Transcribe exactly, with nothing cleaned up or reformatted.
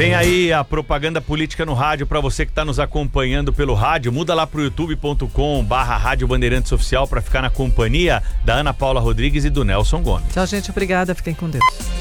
Vem aí a propaganda política no rádio para você que está nos acompanhando pelo rádio. Muda lá pro youtube ponto com barra Rádio Bandeirantes Oficial para ficar na companhia da Ana Paula Rodrigues e do Nelson Gomes. Tchau, gente. Obrigada. Fiquem com Deus.